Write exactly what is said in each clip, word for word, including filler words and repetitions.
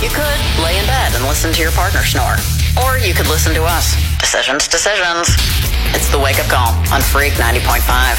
could lay in bed and listen to your partner snore. Or you could listen to us. Decisions, decisions. It's the Wake Up Call on Freak ninety point five.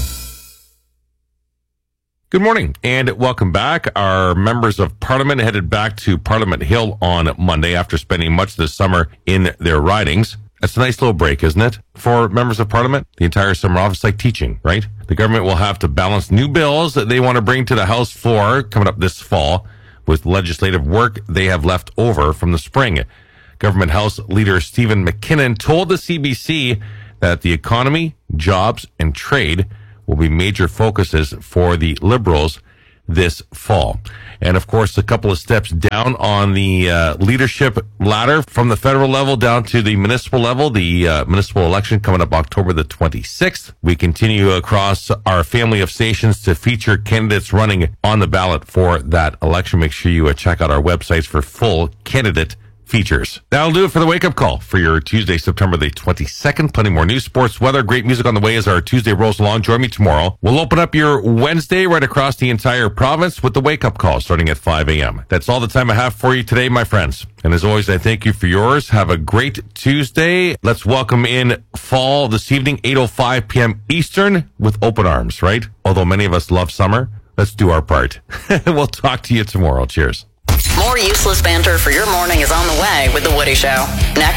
Good morning and welcome back. Our members of Parliament headed back to Parliament Hill on Monday after spending much of the summer in their ridings. That's a nice little break, isn't it? For members of Parliament, the entire summer off is like teaching, right? The government will have to balance new bills that they want to bring to the House floor coming up this fall with legislative work they have left over from the spring. Government House Leader Stephen McKinnon told the C B C that the economy, jobs, and trade will be major focuses for the Liberals this fall. And of course, a couple of steps down on the uh, leadership ladder from the federal level down to the municipal level, the uh, municipal election coming up October the twenty-sixth. We continue across our family of stations to feature candidates running on the ballot for that election. Make sure you uh, check out our websites for full candidate features. That'll do it for the wake-up call for your Tuesday, September the twenty-second. Plenty more news, sports, weather, great music on the way as our Tuesday rolls along. Join me tomorrow. We'll open up your Wednesday right across the entire province with the wake-up call starting at five a.m. That's all the time I have for you today, my friends. And as always, I thank you for yours. Have a great Tuesday. Let's welcome in fall this evening, eight oh five p.m. Eastern with open arms, right? Although many of us love summer, let's do our part. We'll talk to you tomorrow. Cheers. More useless banter for your morning is on the way with The Woody Show. Next.